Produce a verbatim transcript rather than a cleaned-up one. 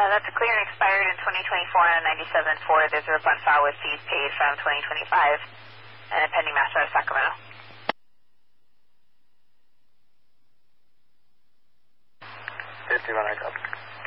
that's clear and expired in twenty twenty-four on a ninety-seven Ford. There's a refund file with fees paid from twenty twenty-five and a pending master out of Sacramento. fifty-one, I copy.